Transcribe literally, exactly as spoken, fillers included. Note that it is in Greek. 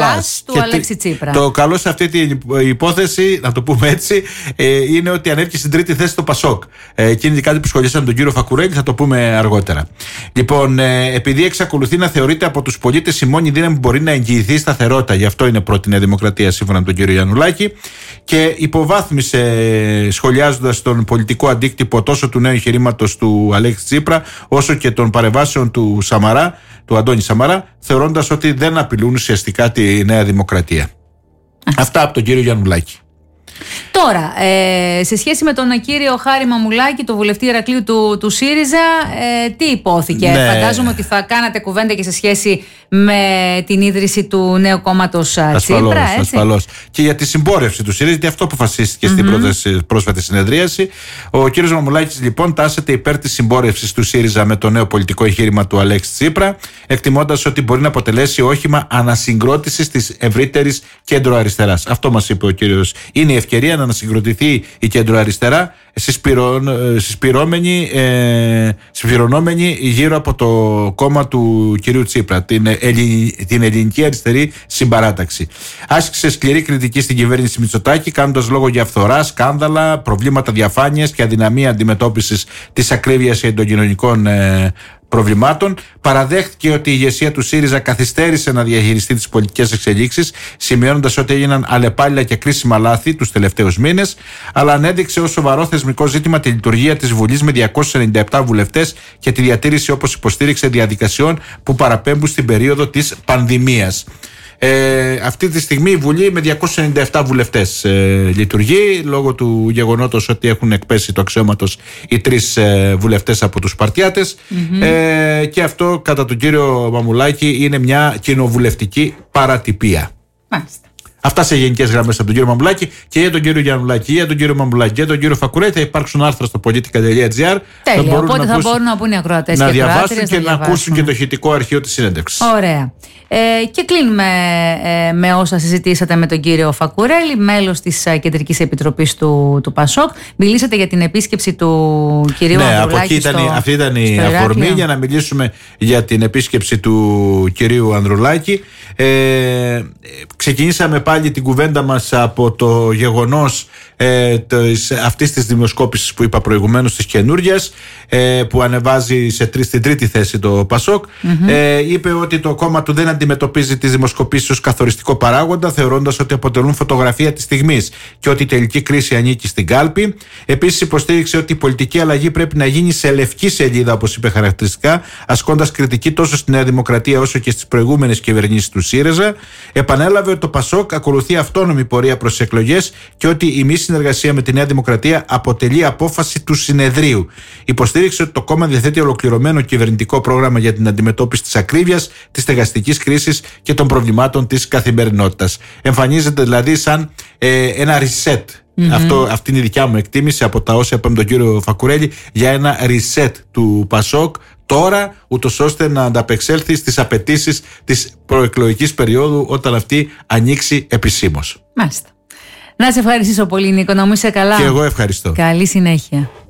Plus του Αλέξη Τσίπρα. Το καλό σε αυτή την υπόθεση, να το πούμε έτσι, είναι ότι ανέβηκε στην τρίτη θέση το Πασόκ. Εκείνη κάτι που σχολιάσαν τον κύριο Φακουρέλη, θα το πούμε αργότερα. Λοιπόν, επειδή εξακολουθεί να θεωρείται από τους πολίτες η μόνη δύναμη που μπορεί να εγγυηθεί σταθερότητα, γι' αυτό είναι πρώτη Νέα Δημοκρατία, σύμφωνα με τον κύριο Γιαννουλάκη, και υποβάθμισε σχολιάζοντας τον πολιτικό αντίκτυπο τόσο του νέου εγχειρήματος του Αλέξη Τσίπρα, όσο και των παρεμβάσεων του Σαμαρά, του Αντώνη Σαμαρά, θεωρώντας ότι δεν απειλούν ουσιαστικά τη Νέα Δημοκρατία. Αυτά από τον κύριο Γιαννουλάκη. Τώρα, ε, σε σχέση με τον κύριο Χάρη Μαμουλάκη, το βουλευτή Ηρακλείου του, του ΣΥΡΙΖΑ, ε, τι υπόθηκε? Ναι. Φαντάζομαι ότι θα κάνατε κουβέντα και σε σχέση με την ίδρυση του νέου κόμματος Τσίπρα. Ασφαλώς. Και για τη συμπόρευση του ΣΥΡΙΖΑ, γιατί αυτό αποφασίστηκε mm-hmm. στην πρόσφατη συνεδρίαση. Ο κύριος Μαμουλάκης λοιπόν τάσεται υπέρ της συμπόρευσης του ΣΥΡΙΖΑ με το νέο πολιτικό εγχείρημα του Αλέξη Τσίπρα, εκτιμώντας ότι μπορεί να αποτελέσει όχημα ανασυγκρότησης της ευρύτερης κέντρο-αριστεράς. Αυτό μας είπε ο κύριος. Είναι η ευκαιρία να ανασυγκροτηθεί η κέντρο-αριστερά, συσπηρώμενη, ε, συσπηρωνόμενη γύρω από το κόμμα του κυρίου Τσίπρα, την, Ελλη, την ελληνική αριστερή συμπαράταξη. Άσκησε σκληρή κριτική στην κυβέρνηση Μητσοτάκη, κάνοντας λόγο για φθορά, σκάνδαλα, προβλήματα διαφάνειας και αδυναμία αντιμετώπισης της ακρίβειας και των κοινωνικών ε, προβλημάτων. Παραδέχτηκε ότι η ηγεσία του ΣΥΡΙΖΑ καθυστέρησε να διαχειριστεί τις πολιτικές εξελίξεις, σημειώνοντας ότι έγιναν αλλεπάλληλα και κρίσιμα λάθη τους τελευταίους μήνες, αλλά ανέδειξε ως σοβαρό θεσμικό ζήτημα τη λειτουργία της Βουλής με διακόσιους ενενήντα επτά βουλευτές και τη διατήρηση, όπως υποστήριξε, διαδικασιών που παραπέμπουν στην περίοδο της πανδημίας. Ε, αυτή τη στιγμή η Βουλή με διακόσιους ενενήντα επτά βουλευτές ε, λειτουργεί, λόγω του γεγονότος ότι έχουν εκπέσει το αξιώματος οι τρεις ε, βουλευτές από τους Σπαρτιάτες. Mm-hmm. ε, και αυτό κατά τον κύριο Μαμουλάκη είναι μια κοινοβουλευτική παρατυπία. Μάλιστα. Αυτά σε γενικές γραμμές από τον κύριο Μαμουλάκη. Και για τον κύριο Γιαννουλάκη, για τον κύριο Μαμουλάκη, για τον κύριο Φακουρέλη θα υπάρξουν άρθρα στο πολιτικά τελεία τζι άρ. Τέλεια. Οπότε θα μπορούν να πούνε οι ακροατές να και διαβάσουν και να, να ακούσουν και το ηχητικό αρχείο της συνέντευξης. Ωραία. Ε, και κλείνουμε ε, με όσα συζητήσατε με τον κύριο Φακουρέλη, μέλος της uh, Κεντρικής Επιτροπής του, του ΠΑΣΟΚ. Μιλήσατε για την επίσκεψη του κυρίου ναι, Ανδρουλάκη. Από εκεί ήταν, στο, αυτή ήταν η αφορμή για να μιλήσουμε για την επίσκεψη του κυρίου Ανδρουλάκη. Ε, ξεκινήσαμε πάλι την κουβέντα μας από το γεγονός ε, της, αυτής της δημοσκόπησης που είπα προηγουμένως, της καινούργιας, ε, που ανεβάζει σε τρι, στην τρίτη θέση το ΠΑΣΟΚ. Mm-hmm. ε, είπε ότι το κόμμα του δεν αντιμετωπίζει τις δημοσκοπήσεις ως καθοριστικό παράγοντα, θεωρώντας ότι αποτελούν φωτογραφία της στιγμής και ότι η τελική κρίση ανήκει στην κάλπη. Επίσης υποστήριξε ότι η πολιτική αλλαγή πρέπει να γίνει σε λευκή σελίδα, όπως είπε χαρακτηριστικά, ασκώντας κριτική τόσο στη Νέα Δημοκρατία όσο και στις προηγούμενες κυβερνήσεις του ΣΥΡΙΖΑ. Επανέλαβε ότι το ΠΑΣΟΚ ακολουθεί αυτόνομη πορεία προς τις εκλογές και ότι η μη συνεργασία με τη Νέα Δημοκρατία αποτελεί απόφαση του συνεδρίου. Υποστήριξε ότι το κόμμα διαθέτει ολοκληρωμένο κυβερνητικό πρόγραμμα για την αντιμετώπιση της ακρίβειας, της στεγαστικής κρίσης και των προβλημάτων της καθημερινότητας. Εμφανίζεται δηλαδή σαν ε, ένα reset. Mm-hmm. Αυτό, αυτή είναι η δικιά μου εκτίμηση από τα όσα είπαμε τον κύριο Φακουρέλη, για ένα reset του ΠΑΣΟΚ τώρα, ούτως ώστε να ανταπεξέλθει στις απαιτήσεις της προεκλογικής περίοδου όταν αυτή ανοίξει επισήμως. Μάλιστα. Να σε ευχαριστήσω πολύ, Νίκο, να μου είσαι καλά. Και εγώ ευχαριστώ. Καλή συνέχεια.